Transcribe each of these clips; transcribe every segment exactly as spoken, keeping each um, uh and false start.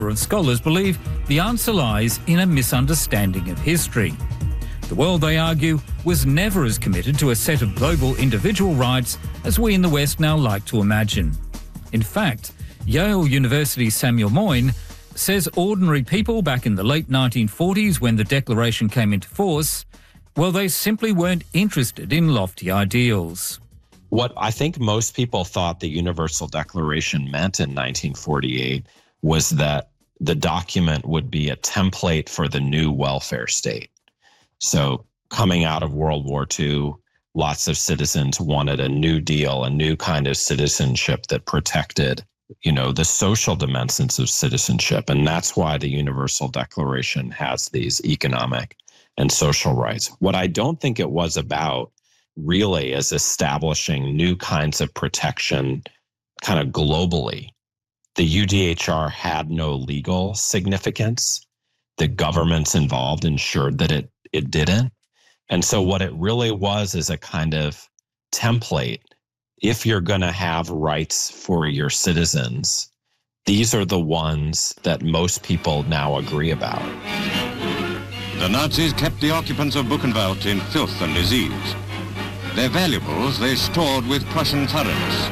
of scholars believe the answer lies in a misunderstanding of history. The world, they argue, was never as committed to a set of global individual rights as we in the West now like to imagine. In fact, Yale University's Samuel Moyn says ordinary people back in the late nineteen forties, when the Declaration came into force, well, they simply weren't interested in lofty ideals. What I think most people thought the Universal Declaration meant in nineteen forty-eight was that the document would be a template for the new welfare state. So coming out of World War Two, lots of citizens wanted a new deal, a new kind of citizenship that protected, you know, the social dimensions of citizenship. And that's why the Universal Declaration has these economic and social rights. What I don't think it was about really is establishing new kinds of protection kind of globally. The U D H R had no legal significance. The governments involved ensured that it, it didn't. And so what it really was is a kind of template. If you're going to have rights for your citizens, these are the ones that most people now agree about. The Nazis kept the occupants of Buchenwald in filth and disease. Their valuables they stored with Prussian thoroughness.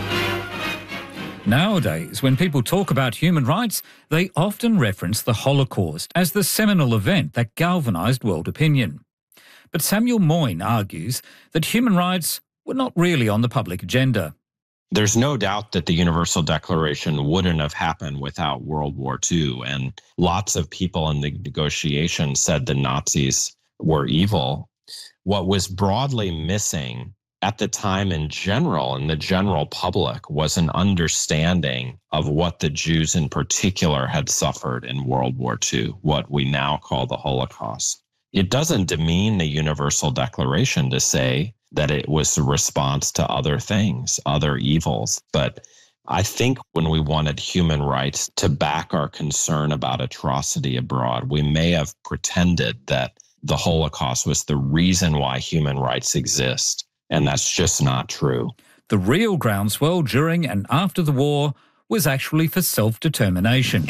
Nowadays, when people talk about human rights, they often reference the Holocaust as the seminal event that galvanised world opinion. But Samuel Moyn argues that human rights were not really on the public agenda. There's no doubt that the Universal Declaration wouldn't have happened without World War Two. And lots of people in the negotiation said the Nazis were evil. What was broadly missing at the time in general, in the general public, was an understanding of what the Jews in particular had suffered in World War Two, what we now call the Holocaust. It doesn't demean the Universal Declaration to say that it was a response to other things, other evils. But I think when we wanted human rights to back our concern about atrocity abroad, we may have pretended that the Holocaust was the reason why human rights exist. And that's just not true. The real groundswell during and after the war was actually for self-determination.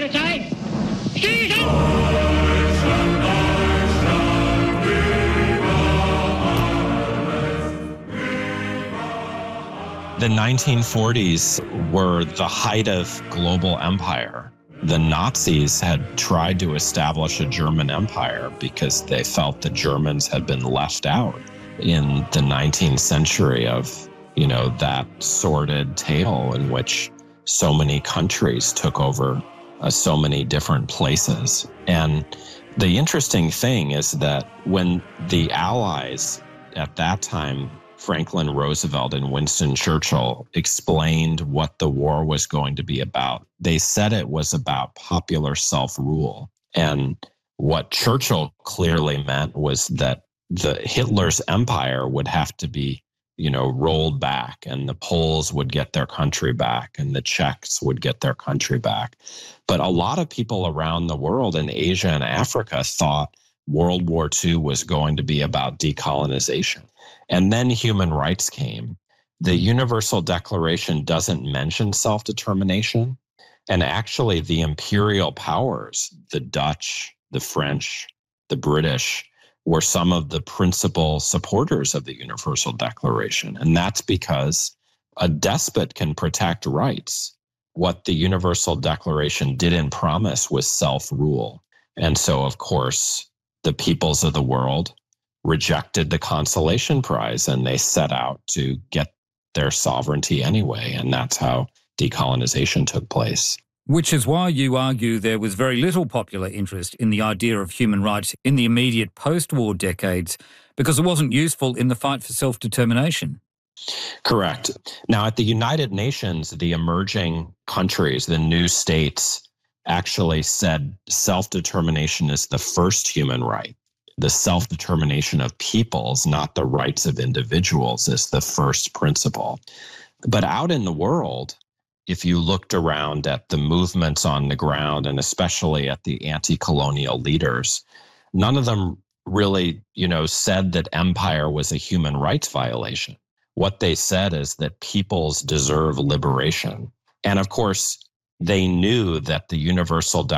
The nineteen forties were the height of global empire. The Nazis had tried to establish a German empire because they felt the Germans had been left out in the nineteenth century of, you know, that sordid tale in which so many countries took over uh, so many different places. And the interesting thing is that when the Allies at that time, Franklin Roosevelt and Winston Churchill, explained what the war was going to be about, they said it was about popular self-rule. And what Churchill clearly meant was that the Hitler's empire would have to be, you know, rolled back, and the Poles would get their country back, and the Czechs would get their country back. But a lot of people around the world in Asia and Africa thought World War Two was going to be about decolonization. And then human rights came. The Universal Declaration doesn't mention self-determination. And actually the imperial powers, the Dutch, the French, the British, were some of the principal supporters of the Universal Declaration. And that's because a despot can protect rights. What the Universal Declaration didn't promise was self-rule. And so, of course, the peoples of the world rejected the consolation prize, and they set out to get their sovereignty anyway. And that's how decolonization took place. Which is why you argue there was very little popular interest in the idea of human rights in the immediate post-war decades, because it wasn't useful in the fight for self-determination. Correct. Now, at the United Nations, the emerging countries, the new states, actually said self-determination is the first human right. The self-determination of peoples, not the rights of individuals, is the first principle. But out in the world, if you looked around at the movements on the ground, and especially at the anti-colonial leaders, none of them really, you know, said that empire was a human rights violation. What they said is that peoples deserve liberation. And of course, they knew that the Universal Declaration